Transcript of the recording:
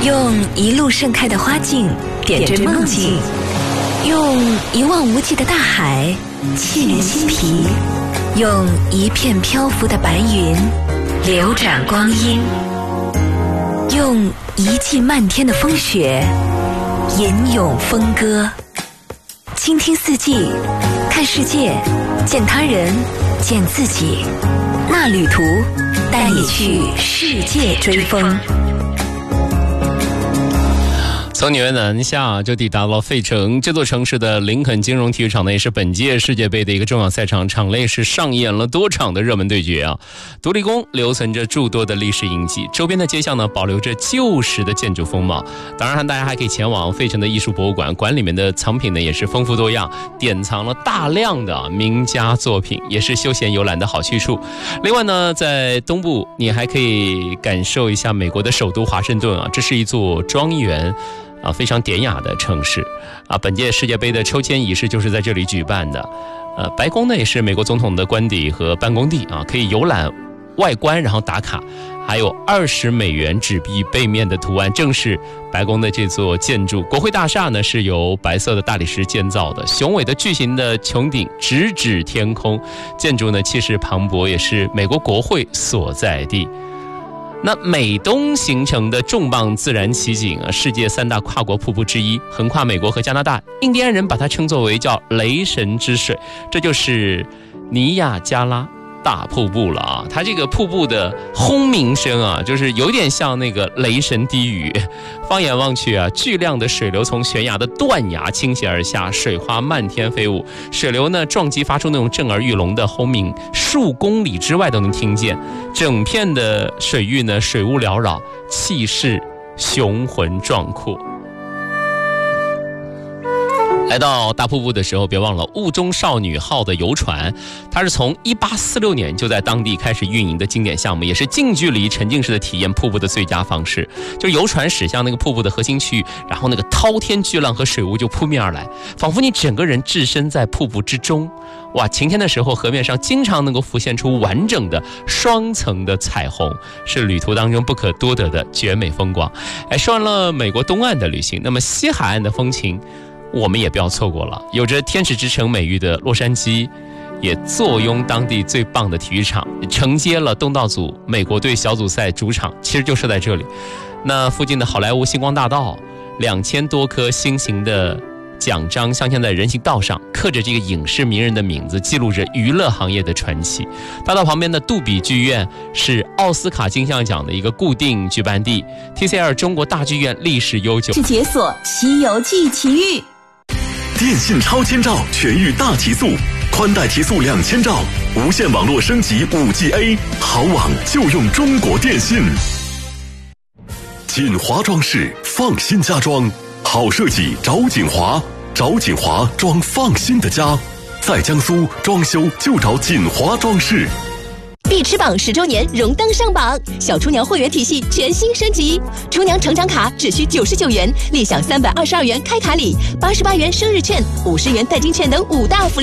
用一路盛开的花径点缀梦境，用一望无际的大海沁人心脾，用一片漂浮的白云流转光阴，用一季漫天的风雪吟咏风歌。倾听四季，看世界，见他人，见自己。那旅途带你去世界追风。 从纽约南下就抵达了费城，这座城市的林肯金融体育场呢，也是本届世界杯的一个重要赛场，场内是上演了多场的热门对决啊。独立宫留存着诸多的历史印记，周边的街巷呢保留着旧时的建筑风貌。当然大家还可以前往费城的艺术博物馆，馆里面的藏品呢也是丰富多样，典藏了大量的名家作品，也是休闲游览的好去处。另外呢，在东部你还可以感受一下美国的首都华盛顿啊，这是一座庄园非常典雅的城市啊。本届世界杯的抽签仪式就是在这里举办的。白宫呢也是美国总统的官邸和办公地啊，可以游览外观然后打卡。还有$20纸币背面的图案正是白宫的这座建筑。国会大厦呢是由白色的大理石建造的，雄伟的巨型的穹顶直指天空，建筑呢气势磅礴，也是美国国会所在地。那美东形成的重磅自然奇景啊，世界3大跨国瀑布之一，横跨美国和加拿大，印第安人把它称作为叫雷神之水，这就是尼亚加拉大瀑布了啊。它这个瀑布的轰鸣声啊，就是有点像那个雷神低语。放眼望去啊，巨量的水流从悬崖的断崖倾泻而下，水花漫天飞舞，水流呢撞击发出那种震耳欲聋的轰鸣，数公里之外都能听见。整片的水域呢水雾缭绕，气势雄浑壮阔。来到大瀑布的时候，别忘了雾中少女号的游船，它是从1846年就在当地开始运营的经典项目，也是近距离沉浸式的体验瀑布的最佳方式。就游船驶向那个瀑布的核心区域，然后那个滔天巨浪和水雾就扑面而来，仿佛你整个人置身在瀑布之中。哇，晴天的时候河面上经常能够浮现出完整的双层的彩虹，是旅途当中不可多得的绝美风光。说完了美国东岸的旅行，那么西海岸的风情我们也不要错过了。有着天使之城美誉的洛杉矶，也坐拥当地最棒的体育场，承接了东道主美国队小组赛主场，其实就是在这里。那附近的好莱坞星光大道，2000多颗新型的奖章镶嵌在人行道上，刻着这个影视名人的名字，记录着娱乐行业的传奇。大道旁边的杜比剧院是奥斯卡金像奖的一个固定举办地， TCL 中国大剧院历史悠久， 是解锁西游记奇遇。 电信超千兆全域大提速，宽带提速2000兆，无线网络升级 5G-A， 好网就用中国电信。锦华装饰放心家装，好设计找锦华，找锦华装放心的家。在江苏装修就找锦华装饰。 必吃榜10周年荣登上榜，小厨娘会员体系全新升级，厨娘成长卡只需99元，立享322元开卡礼，88元生日券，50元代金券等5大福利。